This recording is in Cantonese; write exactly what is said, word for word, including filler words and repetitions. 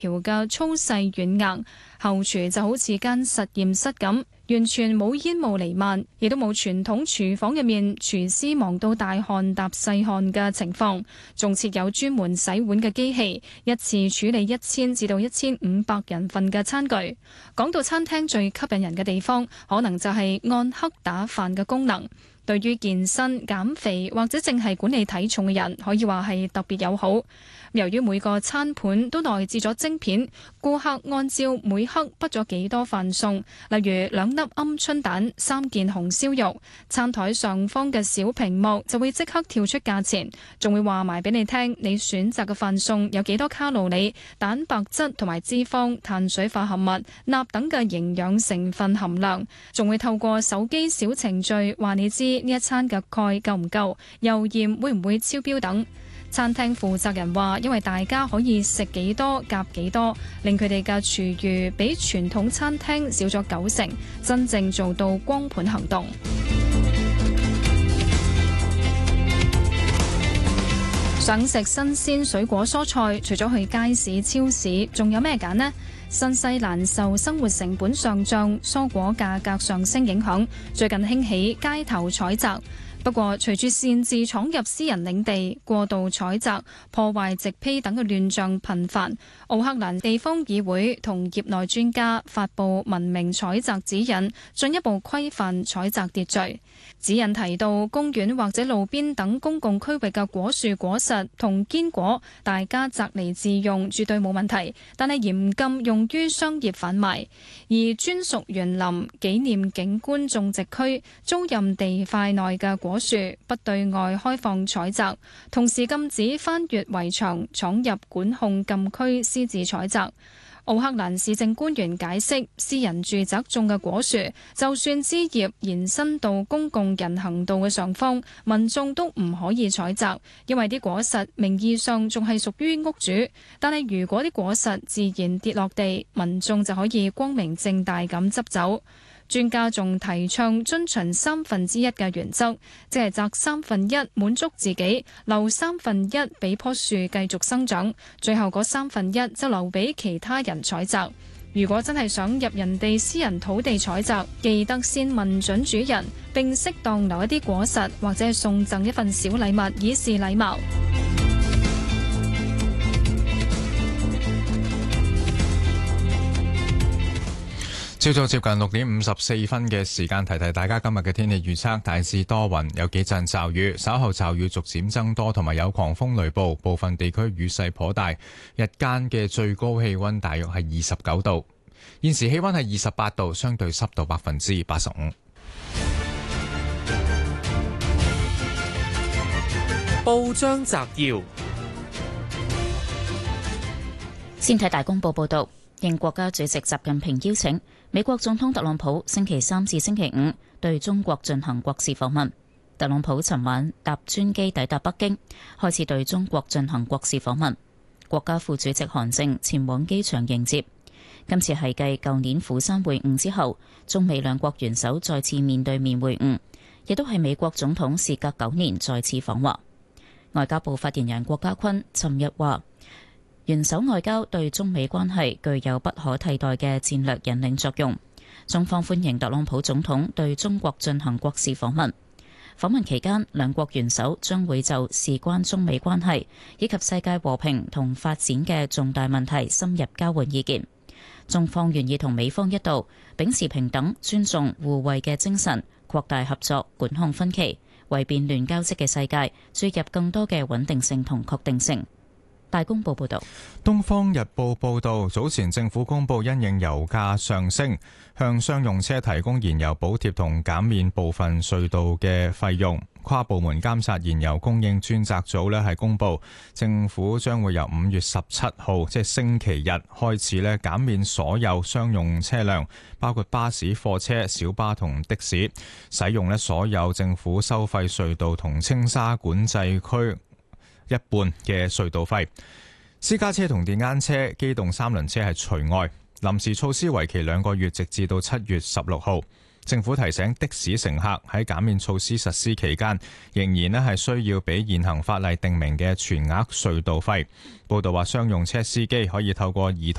調嘅粗細軟硬，後廚就好似間實驗室咁，完全冇煙霧瀰漫，亦都冇傳統廚房入面廚師忙到大汗搭細汗嘅情況，仲設有專門洗碗嘅機器，一次處理一千至到一千五百人份嘅餐具。講到餐廳最吸引人嘅地方，可能就係按克打飯嘅功能。對於健身、減肥或者淨係管理體重嘅人，可以話係特別友好。由於每個餐盤都內置咗晶片，顧客按照每克畢咗幾多飯餸，例如兩粒鵪鶉蛋、三件紅燒肉，餐台上方嘅小屏幕就會即刻跳出價錢，仲會話埋俾你聽你選擇嘅飯餸有幾多卡路里、蛋白質同埋脂肪、碳水化合物、鈉等嘅營養成分含量，仲會透過手機小程序話你知呢一餐嘅鈣夠唔夠，油鹽會唔會超標等。餐廳負責人話，因為大家可以食幾多夾幾多，令佢哋嘅廚餘比傳統餐廳少咗九成，真正做到光盤行動。想食新鮮水果蔬菜，除咗去街市、超市，仲有咩揀呢？新西蘭受生活成本上漲、蔬果價格上升影響，最近興起街頭採摘。不過，隨住擅自闖入私人領地、過度採摘、破壞植被等嘅亂象頻繁，奧克蘭地方議會同業內專家發布文明採摘指引，進一步規範採摘秩序。指引提到，公園或者路邊等公共區域嘅果樹果實同堅果，大家摘嚟自用絕對冇問題，但係嚴禁用於商業販賣。而專屬園林、紀念景觀種植區、租賃地塊內嘅果樹不對外開放採摘，同時禁止翻越圍牆闖入管控禁區私自採摘。奧克蘭市政官員解釋，私人住宅種嘅果樹，就算枝葉延伸到公共人行道嘅上方，民眾都唔可以採摘，因為啲果實名義上仲係屬於屋主，但係如果啲果實自然跌落地，民眾就可以光明正大咁執走。專家仲提倡遵循三分之一嘅原則，即係摘三分一滿足自己，留三分一俾棵樹繼續生長，最後嗰三分一就留俾其他人採摘。如果真係想入人哋私人土地採摘，記得先問準主人，並適當留一啲果實或者係送贈一份小禮物，以示禮貌。 朝早接近六點五十四分嘅時間，提提大家今日嘅天氣預測，大致多雲，有幾陣驟雨，稍後驟雨逐漸增多，同埋有狂風雷暴，部分地區雨勢頗大。日間嘅最高氣溫大約係二十九度，現時氣溫係二十八度，相對濕度百分之八十五。 報章摘要， 先睇大公報報道，應國家主席習近平邀請，美國總統特朗普星期三至星期五對中國進行國事訪問。特朗普尋晚搭專機抵達北京，開始對中國進行國事訪問。國家副主席韓正前往機場迎接。今次係繼舊年釜山會晤之後，中美兩國元首再次面對面會晤，亦都係美國總統事隔九年再次訪華。外交部發言人郭家坤尋日話，元首外交對中美關係具有不可替代嘅戰略引領作用。中方歡迎特朗普總統對中國進行國事訪問。訪問期間，兩國元首將會就事關中美關係以及世界和平同發展嘅重大問題深入交換意見。中方願意同美方一道，秉持平等、尊重、互惠嘅精神，擴大合作，管控分歧，為變亂交織嘅世界注入更多嘅穩定性同確定性。大公報報道， 東方日報報道，早前政府公布因應油價上升，向商用車提供燃油補貼同減免部分隧道嘅費用。跨部門監察燃油供應專責組呢係公布，政府將會由五月十七號，即係星期日開始呢減免所有商用車輛，包括巴士、貨車、小巴同的士，使用呢所有政府收費隧道同青沙管制區一半嘅隧道費。私家車同電單車、機動三輪車係除外。臨時措施為期兩個月，直至到七月十六號。 政府提醒的士乘客喺減免措施實施期間，仍然咧係需要俾現行法例定明嘅全額隧道費。報道話，商用車司機可以透過易通